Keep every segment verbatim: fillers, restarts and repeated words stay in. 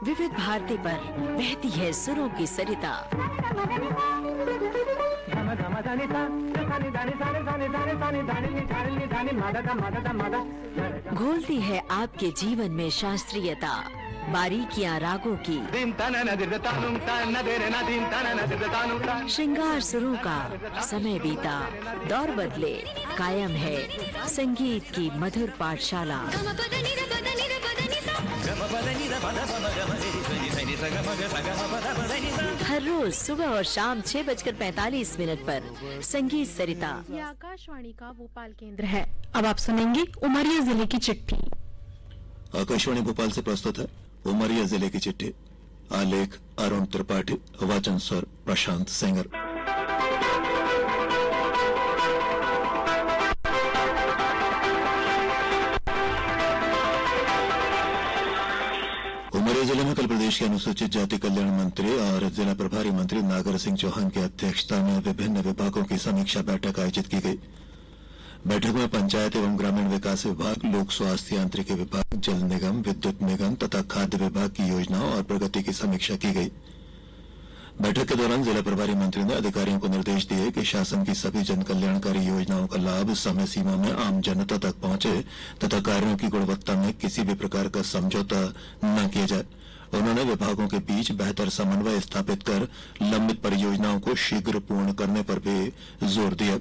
विविध भारती पर बहती है सुरों की सरिता। घोलती है आपके जीवन में शास्त्रीयता, बारीकियां रागों की, श्रृंगार सुरों का। समय बीता, दौर बदले, कायम है संगीत की मधुर पाठशाला। हर रोज सुबह और शाम छह बजकर पैतालीस मिनट पर संगीत सरिता। ये आकाशवाणी का भोपाल केंद्र है। अब आप सुनेंगे उमरिया जिले की चिट्ठी। आकाशवाणी भोपाल से प्रस्तुत है उमरिया जिले की चिट्ठी। आलेख अरुण त्रिपाठी, वाचन स्वर प्रशांत सेंगर। उमरिया जिले में कल प्रदेश के अनुसूचित जाति कल्याण मंत्री और जिला प्रभारी मंत्री नागर सिंह चौहान की अध्यक्षता में विभिन्न विभागों की समीक्षा बैठक आयोजित की गई। बैठक में पंचायत एवं ग्रामीण विकास विभाग, लोक स्वास्थ्य यांत्रिकी विभाग, जल निगम, विद्युत निगम तथा खाद्य विभाग की योजनाओं और प्रगति की समीक्षा की गई। बैठक के दौरान जिला प्रभारी मंत्री ने अधिकारियों को निर्देश दिए कि शासन की सभी जन कल्याणकारी योजनाओं का लाभ समय सीमा में आम जनता तक पहुंचे तथा कार्यों की गुणवत्ता में किसी भी प्रकार का समझौता न किया जाए। उन्होंने विभागों के बीच बेहतर समन्वय स्थापित कर लंबित परियोजनाओं को शीघ्र पूर्ण करने पर भी जोर दिया।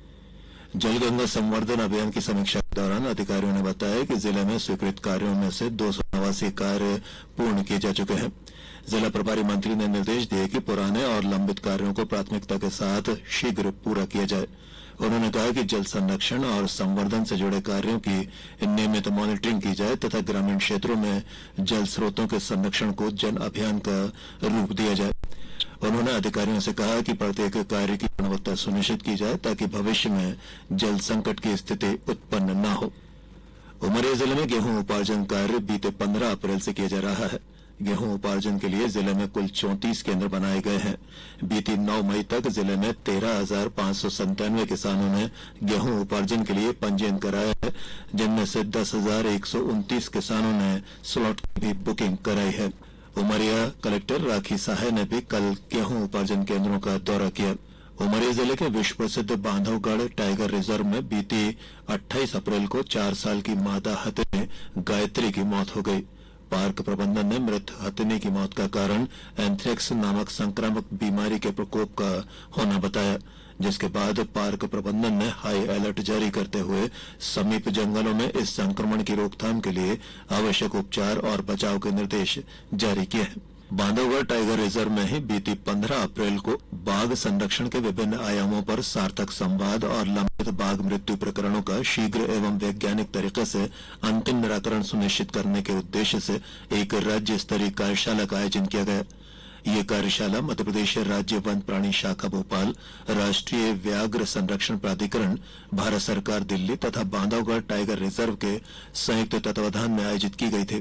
जलगंगा संवर्धन अभियान की समीक्षा के दौरान अधिकारियों ने बताया कि जिले में स्वीकृत कार्यों में से दो सौ नवासी कार्य पूर्ण किए जा चुके हैं। जिला प्रभारी मंत्री ने निर्देश दिए कि पुराने और लंबित कार्यों को प्राथमिकता के साथ शीघ्र पूरा किया जाए। उन्होंने कहा कि जल संरक्षण और संवर्धन से जुड़े कार्यों की नियमित मॉनिटरिंग की जाए तथा ग्रामीण क्षेत्रों में जल स्रोतों के संरक्षण को जन अभियान का रूप दिया जाए। उन्होंने अधिकारियों से कहा कि प्रत्येक कार्य की गुणवत्ता सुनिश्चित की जाए ताकि भविष्य में जल संकट की स्थिति उत्पन्न न हो। उमरिया जिले में गेहूं उपार्जन कार्य बीते पंद्रह अप्रैल से किया जा रहा है। गेहूं उपार्जन के लिए जिले में कुल चौंतीस केंद्र बनाए गए हैं। बीती नौ मई तक जिले में तेरह हजार पांच सौ संतानवे किसानों ने गेहूं उपार्जन के लिए पंजीयन कराया है, जिनमें से दस हजार एक सौ उनतीस किसानों ने स्लॉट की भी बुकिंग कराई है। उमरिया कलेक्टर राखी साहे ने भी कल गेहूं उपार्जन केंद्रों का दौरा किया। उमरिया जिले के विश्व प्रसिद्ध बांधवगढ़ टाइगर रिजर्व में बीती अट्ठाईस अप्रैल को चार साल की मादा हथिनी गायत्री की मौत हो गई। पार्क प्रबंधन ने मृत हथिनी की मौत का कारण एंथ्रेक्स नामक संक्रामक बीमारी के प्रकोप का होना बताया, जिसके बाद पार्क प्रबंधन ने हाई अलर्ट जारी करते हुए समीप जंगलों में इस संक्रमण की रोकथाम के लिए आवश्यक उपचार और बचाव के निर्देश जारी किए हैं। बांधवगढ़ टाइगर रिजर्व में ही बीती पंद्रह अप्रैल को बाघ संरक्षण के विभिन्न आयामों पर सार्थक संवाद और लंबित बाघ मृत्यु प्रकरणों का शीघ्र एवं वैज्ञानिक तरीके से अंतिम निराकरण सुनिश्चित करने के उद्देश्य से एक राज्य स्तरीय कार्यशाला का आयोजन किया गया। ये कार्यशाला मध्य प्रदेश राज्य वन प्राणी शाखा भोपाल, राष्ट्रीय व्याघ्र संरक्षण प्राधिकरण, भारत सरकार दिल्ली तथा बांधवगढ़ टाइगर रिजर्व के संयुक्त तत्वाधान में आयोजित की गई थी।